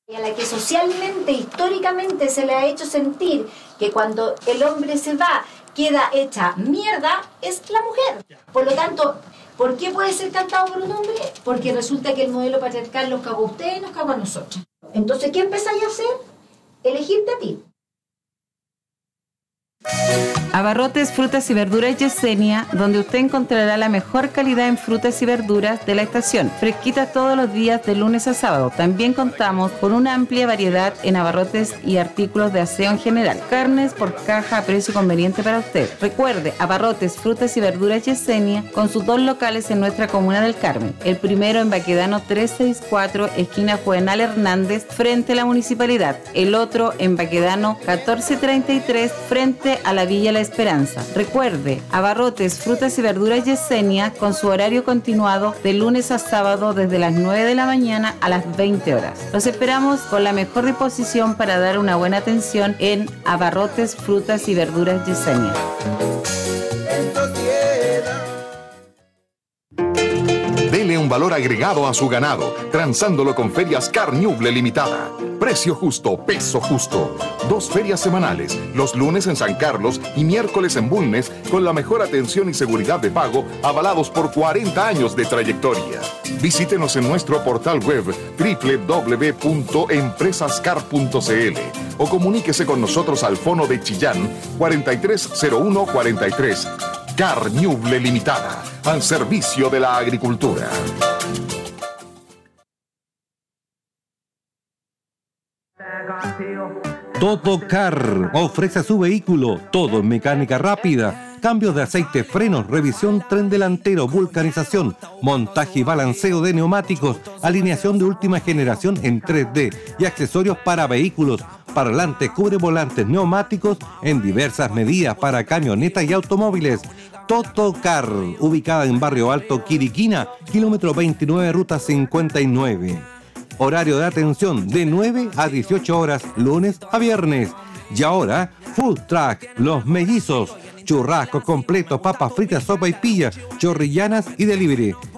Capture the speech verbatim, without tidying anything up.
Y a la que socialmente, históricamente se le ha hecho sentir que cuando el hombre se va queda hecha mierda, es la mujer. Por lo tanto, ¿por qué puede ser cantado por un hombre? Porque resulta que el modelo patriarcal los cagó a ustedes y nos cagó a nosotros. Entonces, ¿qué empezáis a hacer? Elegirte a ti. Abarrotes Frutas y Verduras Yesenia, donde usted encontrará la mejor calidad en frutas y verduras de la estación, fresquitas todos los días de lunes a sábado. También contamos con una amplia variedad en abarrotes y artículos de aseo en general. Carnes por caja a precio conveniente para usted. Recuerde, Abarrotes Frutas y Verduras Yesenia, con sus dos locales en nuestra comuna del Carmen. El primero en Baquedano trescientos sesenta y cuatro, esquina Juvenal Hernández, frente a la municipalidad. El otro en Baquedano catorce treinta y tres, frente a la Villa La Esperanza. Recuerde, Abarrotes Frutas y Verduras Yesenia, con su horario continuado de lunes a sábado desde las nueve de la mañana a las veinte horas. Los esperamos con la mejor disposición para dar una buena atención en Abarrotes Frutas y Verduras Yesenia. Dele un valor agregado a su ganado, transándolo con Ferias Carniuble Limitada. Precio justo, peso justo. Dos ferias semanales, los lunes en San Carlos y miércoles en Bulnes, con la mejor atención y seguridad de pago, avalados por cuarenta años de trayectoria. Visítenos en nuestro portal web doble u doble u doble u punto empresascar punto c l o comuníquese con nosotros al fono de Chillán cuarenta y tres cero uno cuarenta y tres. Carniuble Limitada, al servicio de la agricultura. Totocar ofrece a su vehículo todo en mecánica rápida, cambios de aceite, frenos, revisión, tren delantero, vulcanización, montaje y balanceo de neumáticos, alineación de última generación en tres D y accesorios para vehículos, parlantes, cubrevolantes, neumáticos en diversas medidas para camionetas y automóviles. Totocar, ubicada en Barrio Alto, Quiriquina, kilómetro veintinueve, ruta cincuenta y nueve. Horario de atención de nueve a dieciocho horas, lunes a viernes. Y ahora, Food Truck, Los Mellizos, churrasco completo, papas fritas, sopa y pilla, chorrillanas y delivery.